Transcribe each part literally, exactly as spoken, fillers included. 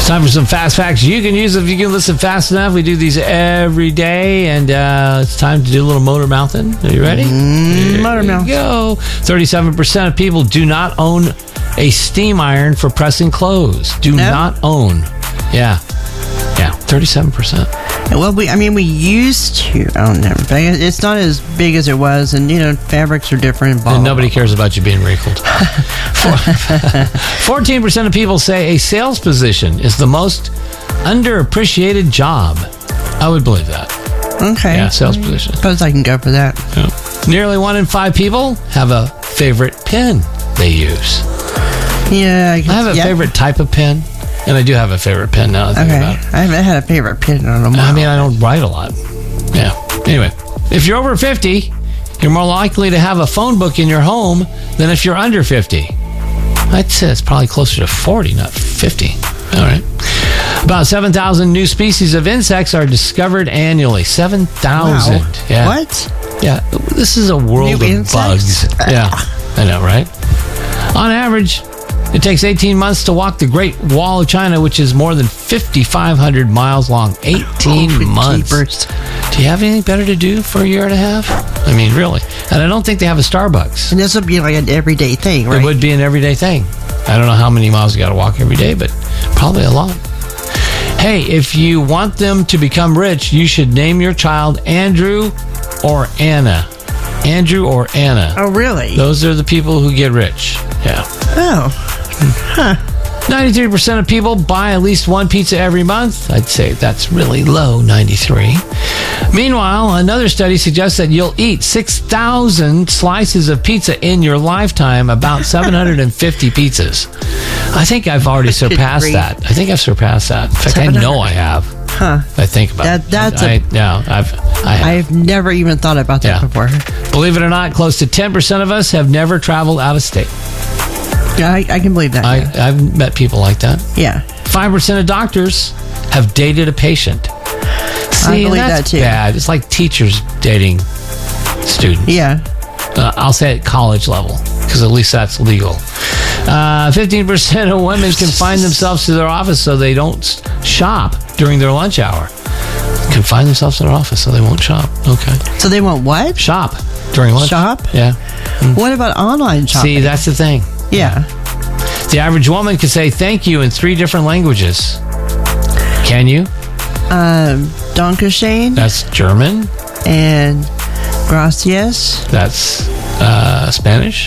It's time for some fast facts you can use if you can listen fast enough. We do these every day, and uh, it's time to do a little motor mouthing. Are you ready? Mm, motor mouth. Go. thirty-seven percent of people do not own a steam iron for pressing clothes. Do No? not own. Yeah. Yeah, thirty-seven percent. Well, we, I mean, we used to own them, but it's not as big as it was, and, you know, fabrics are different. Blah, And blah, nobody blah. cares about you being wrinkled. fourteen percent of people say a sales position is the most underappreciated job. I would believe that. Okay. Yeah, sales position. Suppose I can go for that. Yeah. Nearly one in five people have a favorite pen they use. Yeah. I, I guess, have a yeah. favorite type of pen, and I do have a favorite pen now that I think Okay. about it. I haven't had a favorite pen in a while. I mean, I don't write a lot. Yeah. Anyway, if you're over fifty, you're more likely to have a phone book in your home than if you're under fifty. I'd say it's probably closer to forty, not fifty. All right. About seven thousand new species of insects are discovered annually. seven thousand. Wow. Yeah. What? Yeah. This is a world New of insects? bugs. Yeah. I know, right? On average, it takes eighteen months to walk the Great Wall of China, which is more than fifty-five hundred miles long. eighteen Oh, months. jeepers. Do you have anything better to do for a year and a half? I mean, really. And I don't think they have a Starbucks. And this would be like an everyday thing, right? It would be an everyday thing. I don't know how many miles you got to walk every day, but probably a lot. Hey, if you want them to become rich, you should name your child Andrew or Anna. Andrew or Anna. Oh, really? Those are the people who get rich. Yeah. Oh. ninety-three percent of people buy at least one pizza every month. I'd say that's really low, ninety-three. Meanwhile, another study suggests that you'll eat six thousand slices of pizza in your lifetime, about seven hundred fifty pizzas. I think I've already surpassed grief. that. I think I've surpassed that. In fact, I know I have. Huh. I think about That- it. that's I, a- I, yeah, I've, I have. I've never even thought about that Yeah. before. Believe it or not, close to ten percent of us have never traveled out of state. Yeah, I, I can believe that. I, yeah. I've met people like that. yeah. Five percent of doctors have dated a patient. See, believe that's that too. bad. It's like teachers dating students. Yeah. Uh, I'll say at college level because at least that's legal. Uh, fifteen percent of women confine themselves to their office so they don't s- shop during their lunch hour. Confine themselves to their office so they won't shop. Okay. So they want what? Shop during lunch. Shop? Yeah. What about online shopping? See, that's the thing. yeah. The average woman can say thank you in three different languages. Can you? Um, Dankeschön That's German. and gracias. That's uh, Spanish.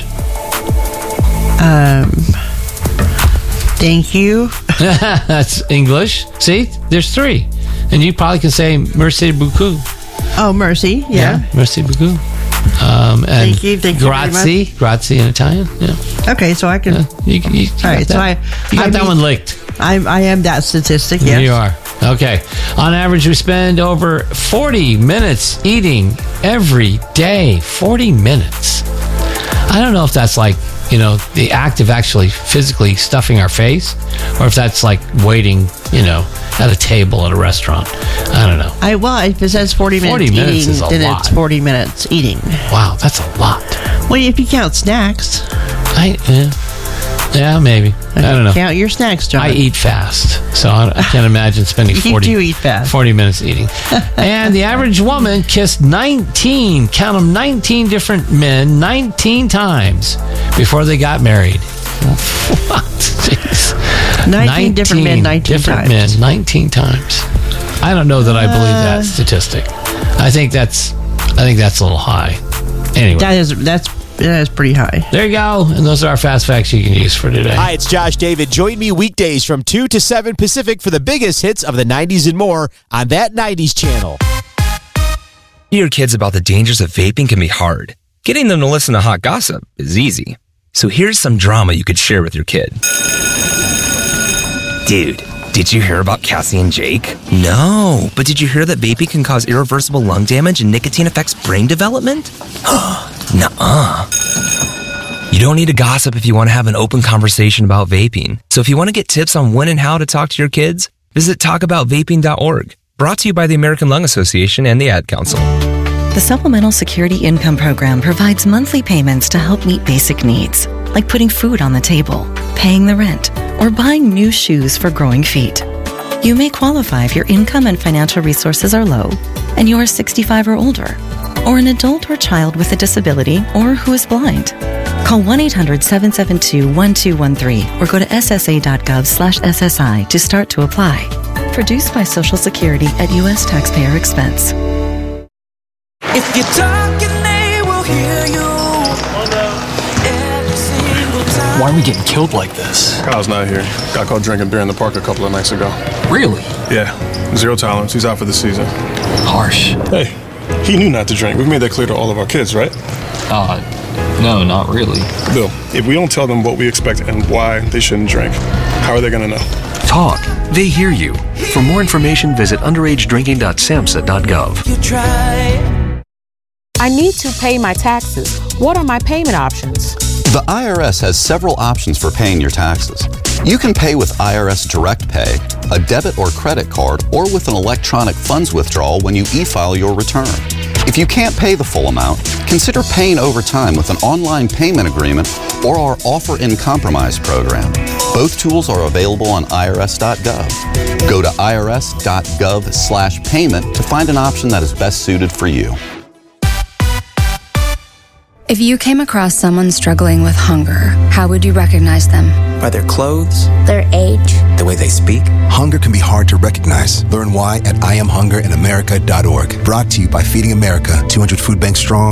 Um, thank you. That's English. See, there's three. And you probably can say merci beaucoup. Oh, mercy. Yeah. merci beaucoup. Um, and Thank you, thank you very grazie, grazie in Italian. Yeah. Okay, so I can. Uh, you, you, you got All right, that, so I- you got I that mean- one licked. I'm, I am that statistic. Yes. You are. Okay. On average, we spend over forty minutes eating every day. forty minutes. I don't know if that's like, you know, the act of actually physically stuffing our face, or if that's like waiting, you know, at a table at a restaurant. I don't know. I well, if it says forty minutes forty minutes eating, is a then lot. it's forty minutes eating. Wow, that's a lot. Well, if you count snacks, I, yeah, yeah, maybe. I don't know. count your snacks, John. I eat fast, so I, I can't imagine spending You forty, do eat fast. forty minutes eating. And the average woman kissed nineteen, count them, nineteen different men, nineteen times before they got married. What? Jeez. nineteen different men, nineteen different times. men, nineteen times. I don't know that I believe that statistic. I think that's, I think that's a little high. Anyway, That is that's that is pretty high. there you go. And those are our fast facts you can use for today. Hi, it's Josh David. Join me weekdays from two to seven Pacific for the biggest hits of the nineties and more on that nineties channel. Your kids about the dangers of vaping can be hard. Getting them to listen to hot gossip is easy. So here's some drama you could share with your kid. Dude, did you hear about Cassie and Jake? No, but did you hear that vaping can cause irreversible lung damage and nicotine affects brain development? Nuh-uh. You don't need to gossip if you want to have an open conversation about vaping. So if you want to get tips on when and how to talk to your kids, visit talk about vaping dot org. Brought to you by the American Lung Association and the Ad Council. The Supplemental Security Income Program provides monthly payments to help meet basic needs, like putting food on the table, paying the rent, or buying new shoes for growing feet. You may qualify if your income and financial resources are low and you are sixty-five or older, or an adult or child with a disability or who is blind. Call one eight hundred seven seven two one two one three or go to s s a dot gov slash s s i to start to apply. Produced by Social Security at U S taxpayer expense. If you're talking, they will hear you. Why are we getting killed like this? Kyle's not here. Got caught drinking beer in the park a couple of nights ago. Really? Yeah. Zero tolerance. He's out for the season. Harsh. Hey, he knew not to drink. We've made that clear to all of our kids, right? Uh, no, not really. Bill, if we don't tell them what we expect and why they shouldn't drink, how are they going to know? Talk. They hear you. For more information, visit underage drinking dot samhsa dot gov. You try. I need to pay my taxes. What are my payment options? The I R S has several options for paying your taxes. You can pay with I R S Direct Pay, a debit or credit card, or with an electronic funds withdrawal when you e-file your return. If you can't pay the full amount, consider paying over time with an online payment agreement or our Offer in Compromise program. Both tools are available on I R S dot gov. Go to I R S dot gov slash payment to find an option that is best suited for you. If you came across someone struggling with hunger, how would you recognize them? By their clothes, their age, the way they speak. Hunger can be hard to recognize. Learn why at I am hunger in america dot org. Brought to you by Feeding America, two hundred Food Bank Strong.